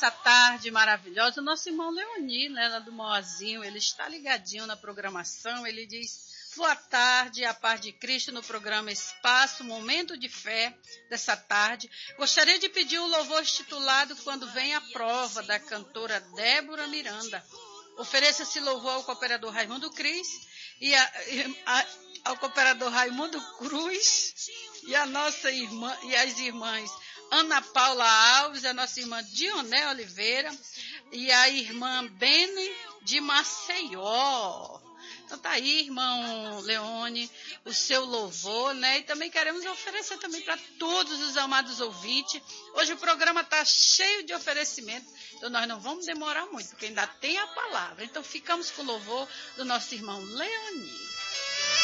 nessa tarde maravilhosa, o nosso irmão Leoni, né, lá do Moazinho, ele está ligadinho na programação, ele diz: boa tarde, a paz de Cristo no programa Espaço, Momento de Fé dessa tarde. Gostaria de pedir o louvor titulado Quando Vem a Prova, da cantora Débora Miranda. Ofereça esse louvor ao cooperador Raimundo Cris e ao cooperador Raimundo Cruz e a nossa irmã e as irmãs Ana Paula Alves, a nossa irmã Dioné Oliveira e a irmã Bene de Maceió. Então tá aí, irmão Leone, o seu louvor, né? E também queremos oferecer também para todos os amados ouvintes. Hoje o programa está cheio de oferecimento, então nós não vamos demorar muito, porque ainda tem a palavra. Então ficamos com o louvor do nosso irmão Leone.